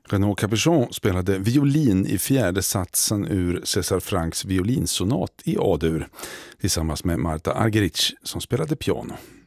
Renaud Capuchon spelade violin i fjärde satsen ur César Franks violinsonat i A-dur tillsammans med Marta Argerich som spelade piano.